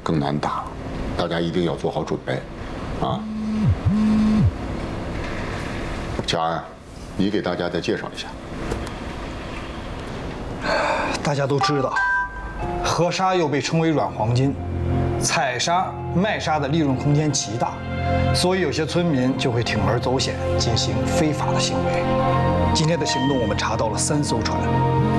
更难打，大家一定要做好准备，啊。小安，你给大家再介绍一下。 大家都知道，河沙又被称为软黄金，采沙、卖沙的利润空间极大，所以有些村民就会铤而走险，进行非法的行为。今天的行动，我们查到了3艘船，